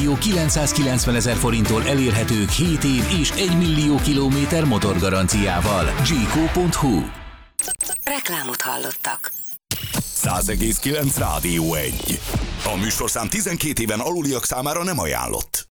2.990.000 forinttól elérhetők 7 év és 1 millió kilométer motorgaranciával. Gyco.hu. Reklámot hallottak. 100,9 Rádió 1. A műsorszám 12 éven aluliak számára nem ajánlott.